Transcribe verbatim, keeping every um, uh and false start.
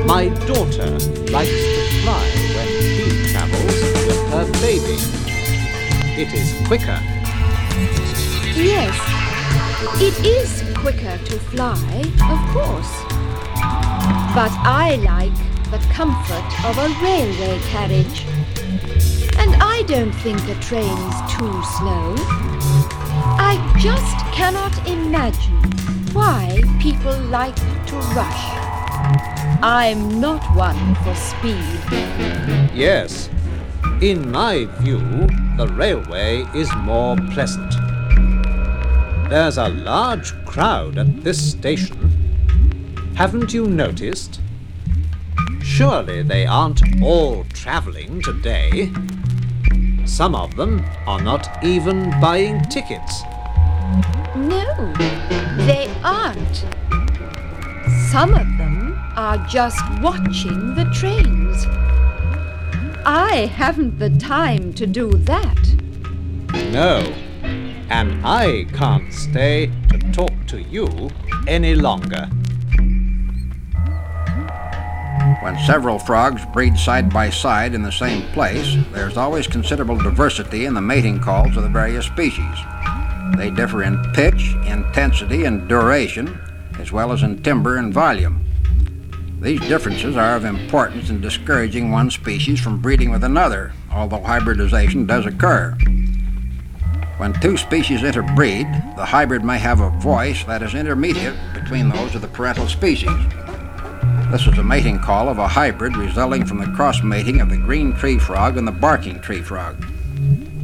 My daughter likes to fly when she travels with her baby. It is quicker. Yes, it is quicker to fly, of course. But I like the comfort of a railway carriage. And I don't think a train's too slow. I just cannot imagine why people like to rush. I'm not one for speed. Yes, in my view, the railway is more pleasant. There's a large crowd at this station. Haven't you noticed? Surely they aren't all travelling today. Some of them are not even buying tickets. No, they aren't. Some of them are just watching the trains. I haven't the time to do that. No, and I can't stay to talk to you any longer. When several frogs breed side by side in the same place, there's always considerable diversity in the mating calls of the various species. They differ in pitch, intensity, and duration, as well as in timbre and volume. These differences are of importance in discouraging one species from breeding with another, although hybridization does occur. When two species interbreed, the hybrid may have a voice that is intermediate between those of the parental species. This is a mating call of a hybrid resulting from the cross-mating of the green tree frog and the barking tree frog.